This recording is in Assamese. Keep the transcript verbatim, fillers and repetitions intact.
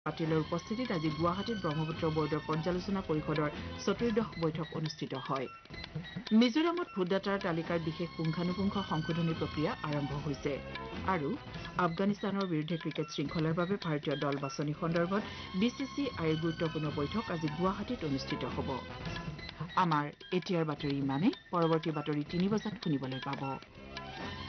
পাটিলৰ উপস্থিতিত আজি গুৱাহাটীত ব্ৰহ্মপুত্ৰ বৰ্ডৰ পৰ্যালোচনা পৰিষদৰ চতুৰ্দশ বৈঠক অনুষ্ঠিত হয়। মিজোৰামত ভোটদাতাৰ তালিকাৰ বিশেষ পুংখানুপুংখ সংশোধনী প্ৰক্ৰিয়া আৰম্ভ হৈছে আৰু আফগানিস্তানৰ বিৰুদ্ধে ক্ৰিকেট শৃংখলাৰ বাবে ভাৰতীয় দল বাছনি সন্দৰ্ভত বি চি চি আইৰ গুৰুত্বপূৰ্ণ বৈঠক আজি গুৱাহাটীত অনুষ্ঠিত হ'ব। আমাৰ এতিয়াৰ বাতৰি ইমানে। পৰৱৰ্তী বাতৰি তিনি বজাত শুনিবলৈ পাব।